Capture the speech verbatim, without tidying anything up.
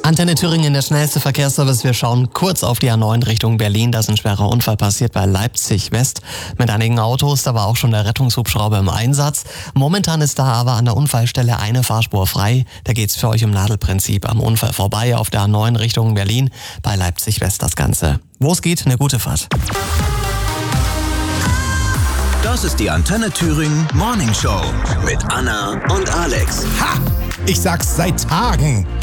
Antenne Thüringen, der schnellste Verkehrsservice. Wir schauen kurz auf die A neun Richtung Berlin. Da ist ein schwerer Unfall passiert bei Leipzig West mit einigen Autos. Da war auch schon der Rettungshubschrauber im Einsatz. Momentan ist da aber an der Unfallstelle eine Fahrspur frei. Da geht's für euch im Nadelprinzip am Unfall vorbei auf der A neun Richtung Berlin. Bei Leipzig West das Ganze. Wo es geht, eine gute Fahrt. Das ist die Antenne Thüringen Morning Show mit Anna und Alex. Ha! Ich sag's seit Tagen.